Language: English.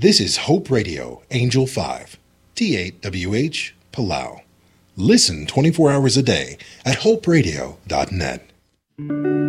This is Hope Radio, Angel 5, T8WH, Palau. Listen 24 hours a day at hoperadio.net.